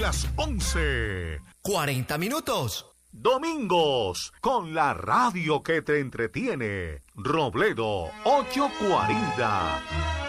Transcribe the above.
las 11:40 minutos. Domingos, con la radio que te entretiene. Robledo 840.